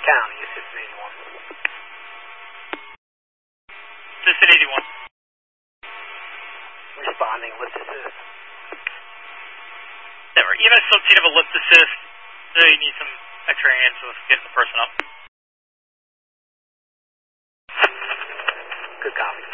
County, Assistant 81. Assistant 81. Responding, lift assist. Never. EMS still need of a lift assist. So you need some extra hands with getting the person up. Good copy.